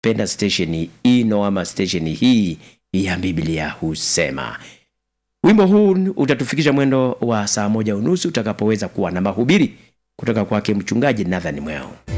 penda station ino ama station hii ya Biblia husema. Wimbo huu utatufikisha mwendo wa saa 1:30 utakapoweza kuwa na mahubiri kutoka kwake mchungaji Nathan Mweo.